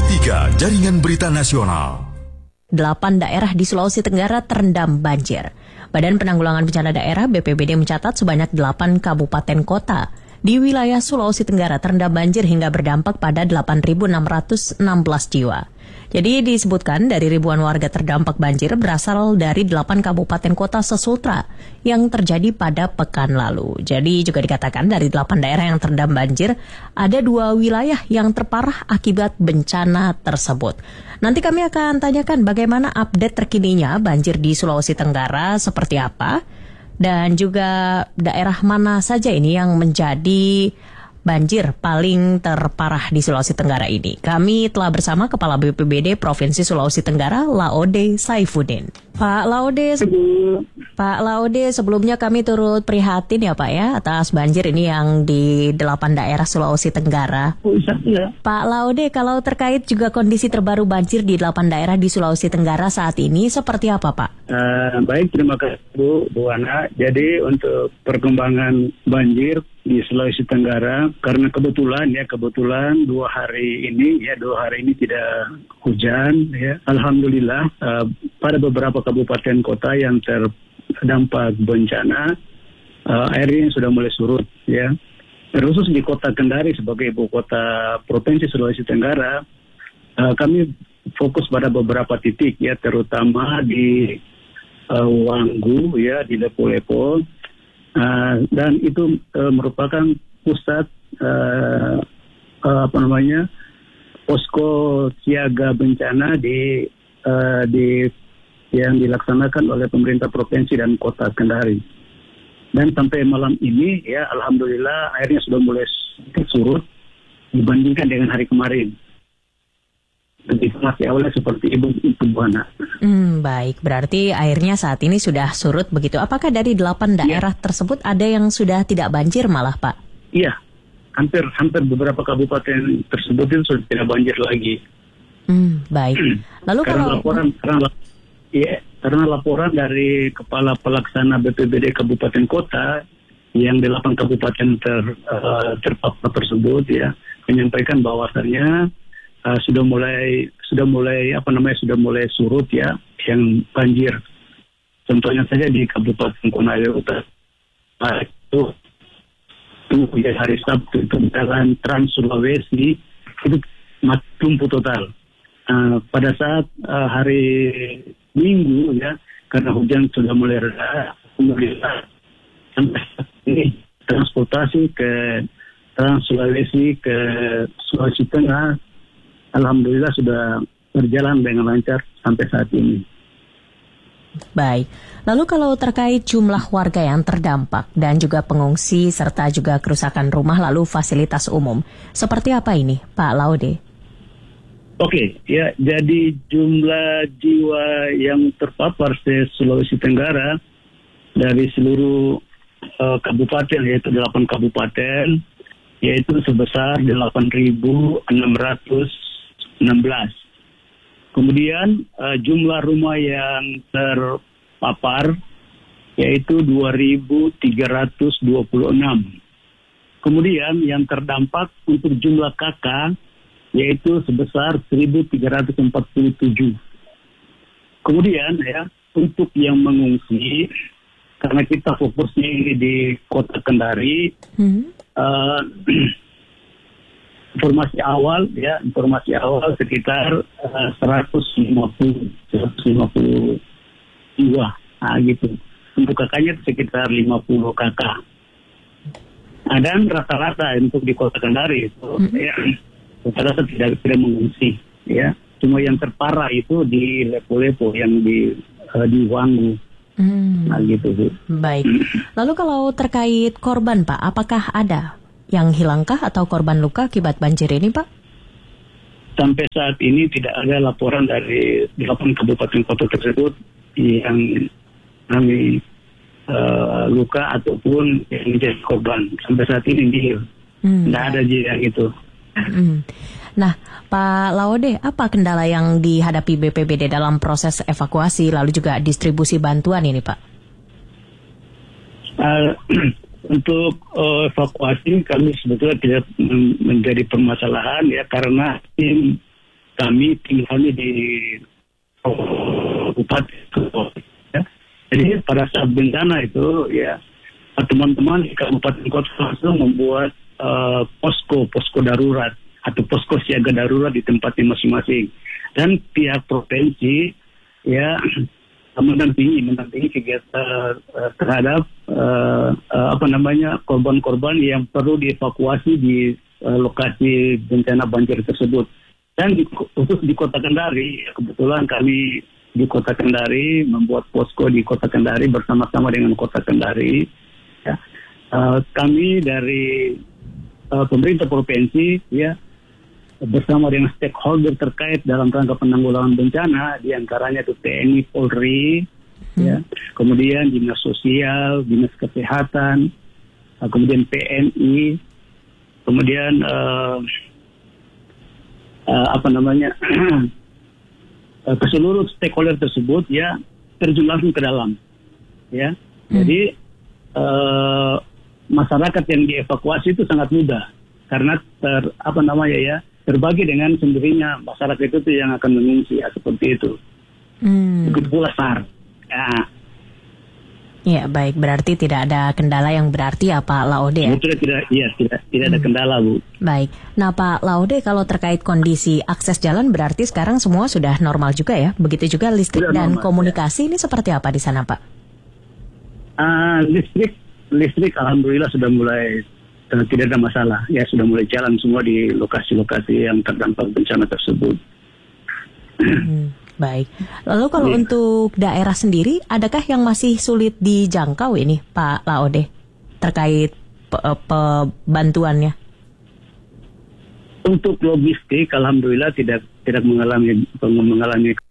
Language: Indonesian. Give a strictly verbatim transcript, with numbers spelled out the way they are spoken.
tiga Jaringan Berita Nasional. Delapan daerah di Sulawesi Tenggara terendam banjir. Badan Penanggulangan Bencana Daerah B P B D mencatat sebanyak delapan kabupaten kota di wilayah Sulawesi Tenggara terendam banjir hingga berdampak pada delapan ribu enam ratus enam belas jiwa. Jadi disebutkan dari ribuan warga terdampak banjir berasal dari delapan kabupaten kota sesultra yang terjadi pada pekan lalu. Jadi juga dikatakan dari delapan daerah yang terendam banjir, ada dua wilayah yang terparah akibat bencana tersebut. Nanti kami akan tanyakan bagaimana update terkininya banjir di Sulawesi Tenggara seperti apa, dan juga daerah mana saja ini yang menjadi banjir paling terparah di Sulawesi Tenggara ini. Kami telah bersama Kepala B P B D Provinsi Sulawesi Tenggara, Laode Saifuddin. Pak Laode, se- Pak Laode, sebelumnya kami turut prihatin ya Pak ya atas banjir ini yang di delapan daerah Sulawesi Tenggara. Oh, iya. Pak Laode, kalau terkait juga kondisi terbaru banjir di delapan daerah di Sulawesi Tenggara saat ini seperti apa Pak? Uh, baik, terima kasih Bu, Bu Wana. Jadi untuk perkembangan banjir di Sulawesi Tenggara, karena kebetulan ya kebetulan dua hari ini ya dua hari ini tidak hujan ya. Alhamdulillah uh, pada beberapa kabupaten kota yang terdampak bencana uh, airnya sudah mulai surut ya. Terkhusus di Kota Kendari sebagai ibu kota Provinsi Sulawesi Tenggara, uh, kami fokus pada beberapa titik ya, terutama di uh, Wanggu ya, di Lepo-Lepo. Uh, dan itu uh, merupakan pusat uh, uh, apa namanya posko siaga bencana di uh, di yang dilaksanakan oleh pemerintah provinsi dan kota Kendari. Dan sampai malam ini ya alhamdulillah airnya sudah mulai surut dibandingkan dengan hari kemarin. Begitu masih awalnya seperti ibu itu buana. Hmm, baik, berarti airnya saat ini sudah surut begitu. Apakah dari delapan daerah ya. tersebut ada yang sudah tidak banjir malah Pak? Iya, hampir hampir beberapa kabupaten tersebut itu sudah tidak banjir lagi. Hmm, baik. Lalu karena kalau laporan karena, ya, karena laporan dari kepala pelaksana B P B D kabupaten kota yang delapan kabupaten ter, uh, terpapar tersebut ya menyampaikan bahwasannya Uh, sudah mulai sudah mulai apa namanya sudah mulai surut ya yang banjir. Contohnya saja di Kabupaten Konawe Utara uh, itu itu ya hari Sabtu itu jalan Trans Sulawesi itu mati lumpuh total. Uh, pada saat uh, hari Minggu ya karena hujan sudah mulai reda, kemudian sampai ini transportasi ke Trans Sulawesi ke Sulawesi Tengah alhamdulillah sudah berjalan dengan lancar sampai saat ini. Baik, lalu kalau terkait jumlah warga yang terdampak dan juga pengungsi serta juga kerusakan rumah lalu fasilitas umum, seperti apa ini Pak Laode? Oke, ya jadi jumlah jiwa yang terpapar di Sulawesi Tenggara dari seluruh uh, kabupaten yaitu delapan kabupaten yaitu sebesar delapan ribu enam ratus enam belas. Kemudian uh, jumlah rumah yang terpapar yaitu dua ribu tiga ratus dua puluh enam. Kemudian yang terdampak untuk jumlah kakak yaitu sebesar seribu tiga ratus empat puluh tujuh. Kemudian ya untuk yang mengungsi karena kita fokusnya ini di Kota Kendari, hmm. uh, informasi awal ya informasi awal sekitar uh, seratus lima puluh jiwa, nah gitu. Untuk kakaknya sekitar lima puluh kakak. Nah, dan rata-rata untuk di Kota Kendari itu mm-hmm. ya rata-rata tidak tidak mengungsi ya. Cuma yang terparah itu di Lepo-Lepo yang di uh, di Wanggu. Mm. Nah gitu Bu. Baik. Lalu kalau terkait korban Pak, apakah ada yang hilangkah atau korban luka akibat banjir ini, Pak? Sampai saat ini tidak ada laporan dari delapan kabupaten kota tersebut yang kami uh, luka ataupun yang menjadi korban. Sampai saat ini nihil. Hmm. Tidak ada yang itu. Hmm. Nah, Pak Laode, apa kendala yang dihadapi B P B D dalam proses evakuasi lalu juga distribusi bantuan ini, Pak? Uh, Untuk uh, evakuasi kami sebetulnya tidak menjadi permasalahan ya karena tim kami tinggalnya di Bupati. Ya. Jadi pada saat bencana itu ya teman-teman di kabupaten kota langsung membuat uh, posko posko darurat atau posko siaga darurat di tempatnya masing-masing, dan pihak provinsi ya mendampingi mendampingi kegiatan uh, terhadap uh, uh, apa namanya korban-korban yang perlu dievakuasi di uh, lokasi bencana banjir tersebut. Dan di, khusus di Kota Kendari, kebetulan kami di Kota Kendari membuat posko di Kota Kendari bersama-sama dengan Kota Kendari. Ya. Uh, kami dari uh, pemerintah provinsi ya bersama dengan stakeholder terkait dalam rangka penanggulangan bencana, diantaranya itu T N I, Polri, hmm. ya, kemudian dinas sosial, dinas kesehatan, uh, kemudian P N I, kemudian uh, uh, apa namanya uh, ke seluruh stakeholder tersebut ya terjun langsung ke dalam, ya. Hmm. Jadi uh, masyarakat yang dievakuasi itu sangat mudah karena ter, apa namanya ya terbagi dengan sendirinya masyarakat itu tuh yang akan mengungsi ya, seperti itu. Hmm. Begitu pula S A R. Ya. Ya baik, berarti tidak ada kendala yang berarti ya Pak Laude ya? Betul, tidak, iya tidak tidak hmm. ada kendala Bu. Baik, nah Pak Laude kalau terkait kondisi akses jalan berarti sekarang semua sudah normal juga ya? Begitu juga listrik sudah dan normal, komunikasi ya. Ini seperti apa di sana Pak? Uh, listrik listrik alhamdulillah sudah mulai Uh, tidak ada masalah, ya sudah mulai jalan semua di lokasi-lokasi yang terdampak bencana tersebut. Hmm, baik. Lalu kalau ya. Untuk daerah sendiri, adakah yang masih sulit dijangkau ini, Pak Laude, terkait pe- pe- bantuannya? Untuk logistik, alhamdulillah tidak tidak mengalami mengalami